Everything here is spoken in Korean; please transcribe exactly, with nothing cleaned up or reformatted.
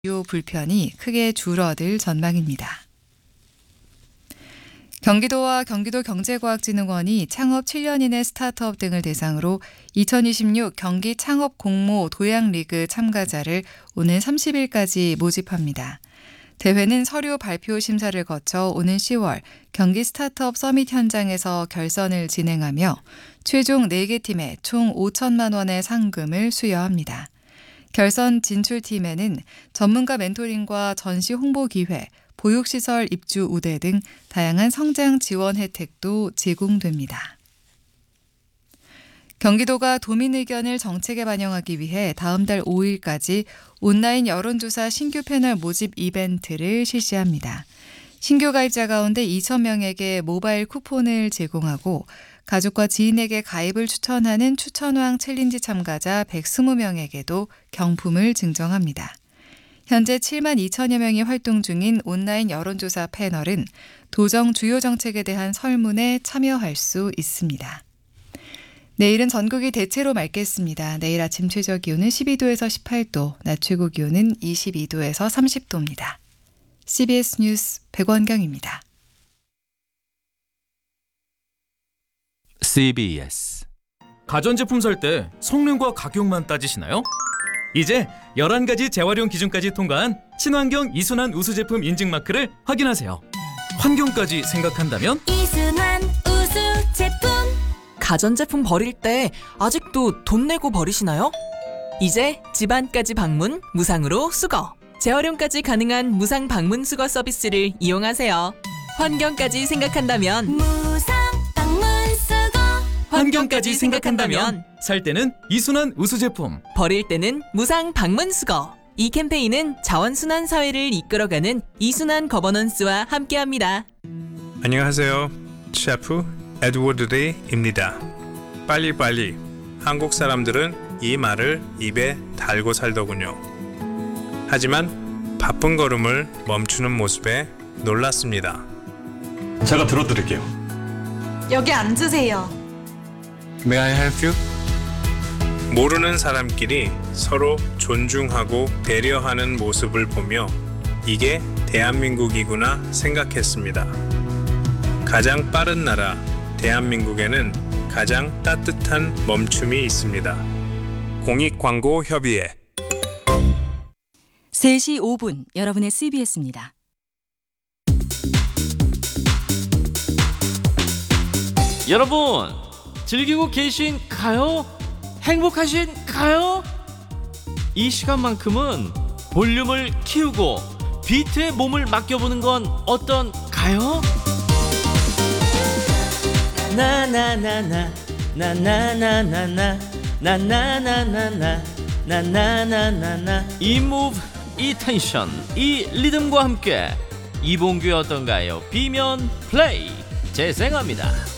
주요 불편이 크게 줄어들 전망입니다. 경기도와 경기도경제과학진흥원이 창업 칠 년 이내 스타트업 등을 대상으로 이천이십육 경기 창업 공모 도약리그 참가자를 오는 삼십 일까지 모집합니다. 대회는 서류 발표 심사를 거쳐 오는 시월 경기 스타트업 서밋 현장에서 결선을 진행하며 최종 네 개 팀에 총 오천만 원의 상금을 수여합니다. 결선 진출팀에는 전문가 멘토링과 전시 홍보 기회, 보육시설 입주 우대 등 다양한 성장 지원 혜택도 제공됩니다. 경기도가 도민 의견을 정책에 반영하기 위해 다음 달 오 일까지 온라인 여론조사 신규 패널 모집 이벤트를 실시합니다. 신규 가입자 가운데 이천 명에게 모바일 쿠폰을 제공하고 가족과 지인에게 가입을 추천하는 추천왕 챌린지 참가자 백이십 명에게도 경품을 증정합니다. 현재 칠만 이천여 명이 활동 중인 온라인 여론조사 패널은 도정 주요 정책에 대한 설문에 참여할 수 있습니다. 내일은 전국이 대체로 맑겠습니다. 내일 아침 최저 기온은 십이 도에서 십팔 도, 낮 최고 기온은 이십이 도에서 삼십 도입니다. 씨비에스 뉴스 백원경입니다. 씨비에스 가전제품 살 때 성능과 가격만 따지시나요? 이제 열한 가지 재활용 기준까지 통과한 친환경 이순환 우수 제품 인증 마크를 확인하세요. 환경까지 생각한다면 이순환 우수 제품. 가전제품 버릴 때 아직도 돈 내고 버리시나요? 이제 집안까지 방문 무상으로 수거. 재활용까지 가능한 무상 방문 수거 서비스를 이용하세요. 환경까지 생각한다면 무상 방문 수거. 환경까지 생각한다면 살 때는 이순환 우수 제품, 버릴 때는 무상 방문 수거. 이 캠페인은 자원순환 사회를 이끌어가는 이순환 거버넌스와 함께합니다. 안녕하세요. 셰프 에드워드 리입니다. 빨리빨리. 한국 사람들은 이 말을 입에 달고 살더군요. 하지만 바쁜 걸음을 멈추는 모습에 놀랐습니다. 제가 들어드릴게요. 여기 앉으세요. May I help you? 모르는 사람끼리 서로 존중하고 배려하는 모습을 보며 이게 대한민국이구나 생각했습니다. 가장 빠른 나라 대한민국에는 가장 따뜻한 멈춤이 있습니다. 공익광고협의회. 세 시 오 분 여러분의 씨비에스입니다. 여러분 즐기고 계신가요? 행복하신가요? 이 시간만큼은 볼륨을 키우고 비트에 몸을 맡겨보는 건 어떤가요? 나나나나 나나나나나 나나나나나 나나나나나 이 무브, 이 텐션, 이 리듬과 함께 이봉규의 어떤가요? 비면 플레이 재생합니다.